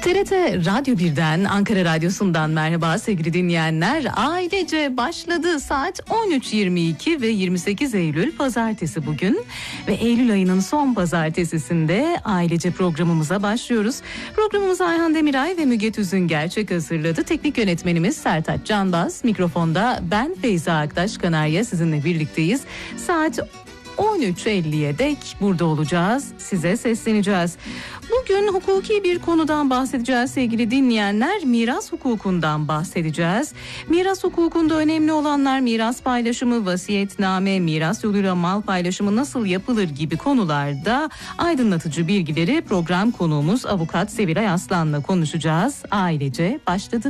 TRT Radyo 1'den, Ankara Radyosu'ndan merhaba sevgili dinleyenler. Ailece başladı. Saat 13.22 ve 28 Eylül pazartesi bugün. Ve Eylül ayının son pazartesisinde ailece programımıza başlıyoruz. Programımızı Ayhan Demiray ve Müge Tüzün Gerçek hazırladı. Teknik yönetmenimiz Sertaç Canbaz. Mikrofonda ben Feyza Aktaş Kanarya sizinle birlikteyiz. Saat 13.50'ye dek burada olacağız. Size sesleneceğiz. Bugün hukuki bir konudan bahsedeceğiz sevgili dinleyenler. Miras hukukundan bahsedeceğiz. Miras hukukunda önemli olanlar miras paylaşımı, vasiyetname, miras yoluyla mal paylaşımı nasıl yapılır gibi konularda aydınlatıcı bilgileri program konuğumuz avukat Sevilay Aslan'la konuşacağız. Ailece başladı.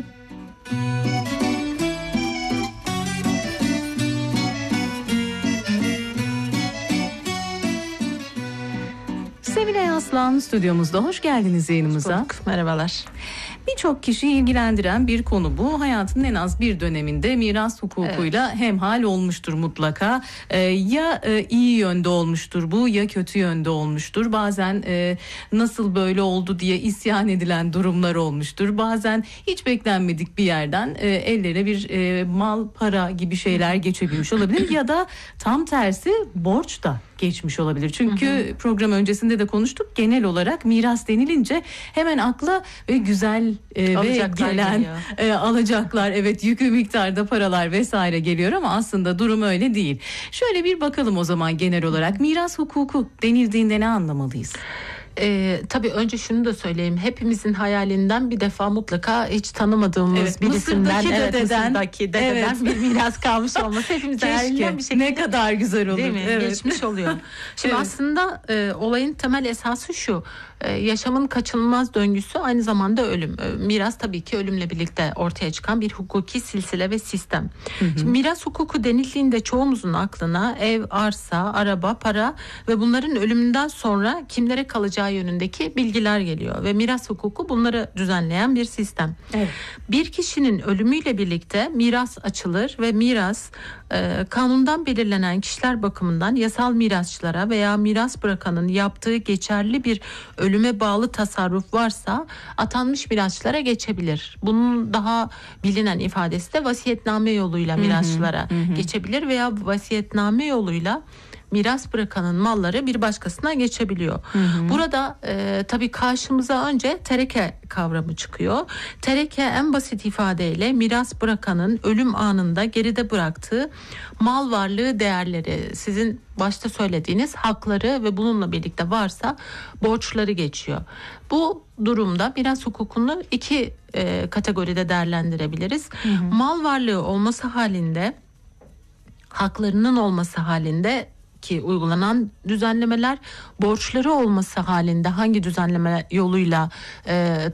Sevilay Aslan stüdyomuzda. Hoş geldiniz yayınımıza. Hoş merhabalar. Birçok kişiyi ilgilendiren bir konu bu. Hayatın en az bir döneminde miras hukukuyla hemhal olmuştur mutlaka. Ya iyi yönde olmuştur bu, ya kötü yönde olmuştur. Bazen nasıl böyle oldu diye isyan edilen durumlar olmuştur. Bazen hiç beklenmedik bir yerden ellere bir mal, para gibi şeyler geçebilmiş olabilir. Ya da tam tersi borç da geçmiş olabilir. Çünkü program öncesinde de konuştuk. Genel olarak miras denilince hemen akla güzel ve gelen alacaklar, yüklü miktarda paralar vesaire geliyor ama aslında durum öyle değil. Şöyle bir bakalım o zaman genel olarak miras hukuku denildiğinde ne anlamalıyız? Tabii önce şunu da söyleyeyim. Hepimizin hayalinden bir defa mutlaka hiç tanımadığımız birisinden, Mısır'daki dededen bir miras kalmış olması hepimizin hayalinden bir şekilde. Ne kadar güzel olur. Değil mi? Evet. Geçmiş oluyor. Şimdi aslında olayın temel esası şu. Yaşamın kaçınılmaz döngüsü aynı zamanda ölüm. Miras tabii ki ölümle birlikte ortaya çıkan bir hukuki silsile ve sistem. Şimdi miras hukuku denildiğinde çoğumuzun aklına ev, arsa, araba, para ve bunların ölümünden sonra kimlere kalacağı yönündeki bilgiler geliyor ve miras hukuku bunları düzenleyen bir sistem. Evet. Bir kişinin ölümüyle birlikte miras açılır ve miras kanundan belirlenen kişiler bakımından yasal mirasçılara veya miras bırakanın yaptığı geçerli bir ölüme bağlı tasarruf varsa atanmış mirasçılara geçebilir. Bunun daha bilinen ifadesi de vasiyetname yoluyla mirasçılara geçebilir veya vasiyetname yoluyla miras bırakanın malları bir başkasına geçebiliyor. Burada tabii karşımıza önce tereke kavramı çıkıyor. Tereke en basit ifadeyle miras bırakanın ölüm anında geride bıraktığı mal varlığı değerleri, sizin başta söylediğiniz hakları ve bununla birlikte varsa borçları geçiyor. Bu durumda miras hukukunu iki kategoride değerlendirebiliriz. Mal varlığı olması halinde, haklarının olması halinde ki uygulanan düzenlemeler, borçları olması halinde hangi düzenleme yoluyla